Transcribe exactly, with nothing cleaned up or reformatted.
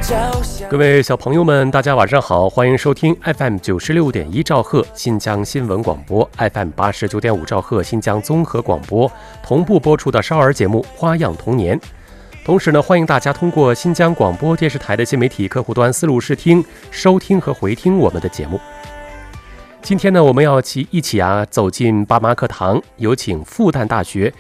各位小朋友们，大家晚上好，欢迎收听 F M 九十六点一兆赫新疆新闻广播， F M 八十九点五兆赫新疆综合广播同步播出的少儿节目《花样童年》。同时呢，欢迎大家通过新疆广播电视台的新媒体客户端思路视听收听和回听我们的节目。今天呢，我们要一起啊走进爸妈课堂，有请复旦大学